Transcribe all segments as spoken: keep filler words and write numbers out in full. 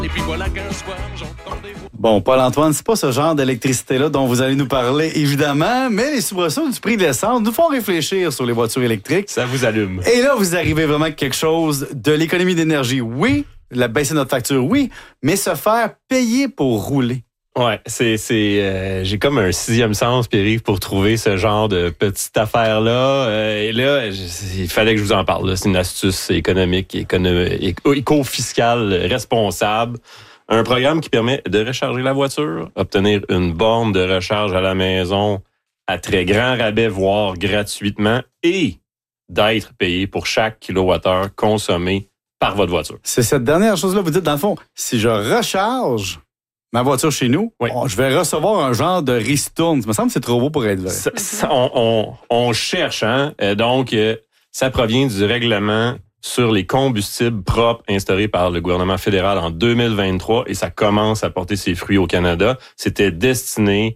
Et puis voilà qu'un soir, j'entends des voix. Bon, Paul-Antoine, c'est pas ce genre d'électricité-là dont vous allez nous parler, évidemment, mais les soubresauts du prix de l'essence nous font réfléchir sur les voitures électriques. Ça vous allume. Et là, vous arrivez vraiment à quelque chose de l'économie d'énergie. Oui, la baisser notre facture, oui, mais se faire payer pour rouler. Ouais, c'est c'est euh, j'ai comme un sixième sens, Pierre-Yves, pour trouver ce genre de petite affaire là. Euh, et là, je, il fallait que je vous en parle. Là. C'est une astuce économique, économique, éco-fiscale responsable. Un programme qui permet de recharger la voiture, obtenir une borne de recharge à la maison à très grand rabais, voire gratuitement, et d'être payé pour chaque kilowattheure consommé par votre voiture. C'est cette dernière chose-là, vous dites, dans le fond, si je recharge ma voiture chez nous, oui. on, je vais recevoir un genre de ristourne. Ça me semble que c'est trop beau pour être vrai. Ça, ça, on, on, on cherche, hein? Euh, donc, euh, ça provient du règlement sur les combustibles propres instauré par le gouvernement fédéral en deux mille vingt-trois et ça commence à porter ses fruits au Canada. C'était destiné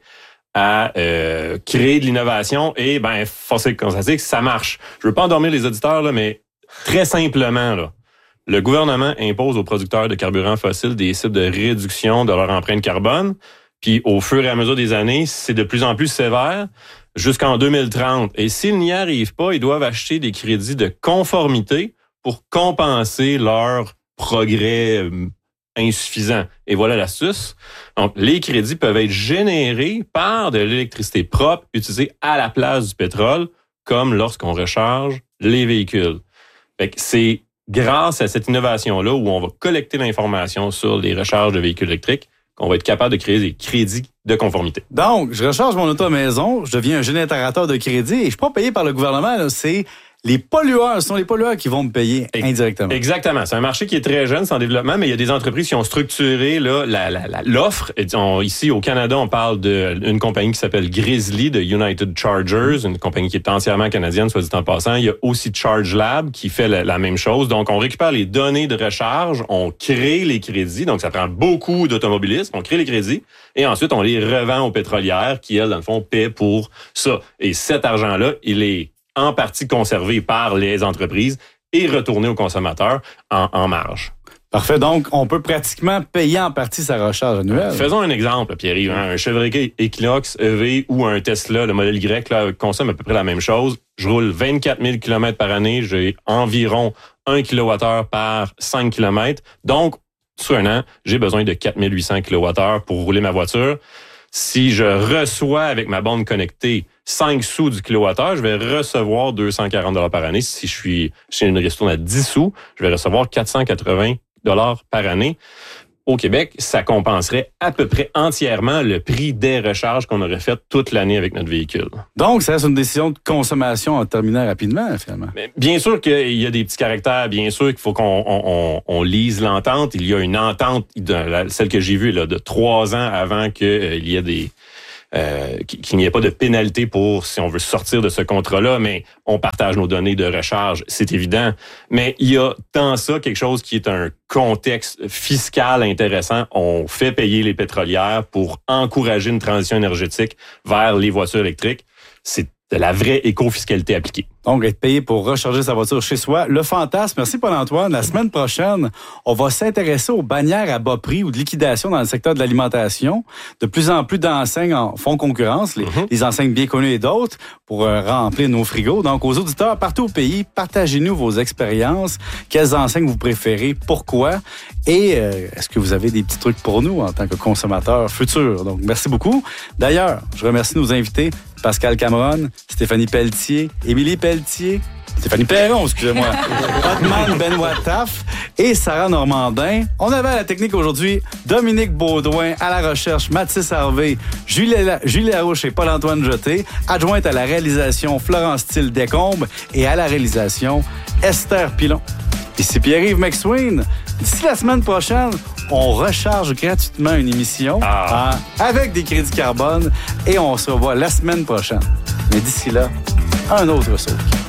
à euh, créer de l'innovation et, ben, force est de constater que ça marche. Je veux pas endormir les auditeurs, là, mais très simplement, là, le gouvernement impose aux producteurs de carburants fossiles des cibles de réduction de leur empreinte carbone. Puis au fur et à mesure des années, c'est de plus en plus sévère jusqu'en deux mille trente. Et s'ils n'y arrivent pas, ils doivent acheter des crédits de conformité pour compenser leur progrès euh, insuffisant. Et voilà l'astuce. Donc, les crédits peuvent être générés par de l'électricité propre utilisée à la place du pétrole, comme lorsqu'on recharge les véhicules. Fait que c'est grâce à cette innovation-là où on va collecter l'information sur les recharges de véhicules électriques qu'on va être capable de créer des crédits de conformité. Donc, je recharge mon auto à maison, je deviens un générateur de crédit et je ne suis pas payé par le gouvernement, là, c'est les pollueurs, ce sont les pollueurs qui vont me payer indirectement. Exactement. C'est un marché qui est très jeune, c'est en développement, mais il y a des entreprises qui ont structuré là, la, la, la, l'offre. On, ici, au Canada, on parle d'une compagnie qui s'appelle Grizzly, de United Chargers, une compagnie qui est entièrement canadienne, soit dit en passant. Il y a aussi Charge Lab qui fait la, la même chose. Donc, on récupère les données de recharge, on crée les crédits, donc ça prend beaucoup d'automobilistes, on crée les crédits, et ensuite, on les revend aux pétrolières qui, elles, dans le fond, paient pour ça. Et cet argent-là, il est en partie conservé par les entreprises et retourné aux consommateurs en, en marge. Parfait. Donc, on peut pratiquement payer en partie sa recharge annuelle. Faisons un exemple, Pierre-Yves. Hein? Un Chevrolet Equinox E V ou un Tesla, le modèle Y, là, consomme à peu près la même chose. Je roule vingt-quatre mille kilomètres par année. J'ai environ un kilowattheure par cinq kilomètres. Donc, sur un an, j'ai besoin de quatre mille huit cents kilowattheures pour rouler ma voiture. Si je reçois avec ma borne connectée cinq sous du kilowattheure, je vais recevoir deux cent quarante dollars par année. Si je suis chez une ristourne à dix sous, je vais recevoir quatre cent quatre-vingts dollars par année. Au Québec, ça compenserait à peu près entièrement le prix des recharges qu'on aurait faites toute l'année avec notre véhicule. Donc, ça reste une décision de consommation en terminant rapidement, finalement. Mais bien sûr qu'il y a des petits caractères, bien sûr qu'il faut qu'on on, on, on lise l'entente. Il y a une entente, de, celle que j'ai vue là, de trois ans avant qu'il euh, y ait des... Euh, qu'il n'y ait pas de pénalité pour si on veut sortir de ce contrat-là, mais on partage nos données de recharge, c'est évident. Mais il y a dans ça quelque chose qui est un contexte fiscal intéressant. On fait payer les pétrolières pour encourager une transition énergétique vers les voitures électriques. C'est de la vraie éco-fiscalité appliquée. Donc, être payé pour recharger sa voiture chez soi. Le fantasme. Merci, Paul-Antoine. La semaine prochaine, on va s'intéresser aux bannières à bas prix ou de liquidation dans le secteur de l'alimentation. De plus en plus d'enseignes en font concurrence, les, mm-hmm. les enseignes bien connues et d'autres, pour euh, remplir nos frigos. Donc, aux auditeurs partout au pays, partagez-nous vos expériences. Quelles enseignes vous préférez? Pourquoi? Et euh, est-ce que vous avez des petits trucs pour nous en tant que consommateurs futurs? Donc, merci beaucoup. D'ailleurs, je remercie nos invités. Pascal Cameron, Stéphanie Pelletier, Émilie Pelletier, Stéphanie Perron, excusez-moi, Hotman Benoît Taff et Sarah Normandin. On avait à la technique aujourd'hui Dominique Baudouin, à la recherche Mathis Harvey, Julie, Julie Larouche et Paul-Antoine Jeté, adjointe à la réalisation Florence Thiel Descombes et à la réalisation Esther Pilon. Ici Pierre-Yves McSween. D'ici la semaine prochaine, on recharge gratuitement une émission ah. hein, avec des crédits carbone et on se revoit la semaine prochaine. Mais d'ici là, un autre saut.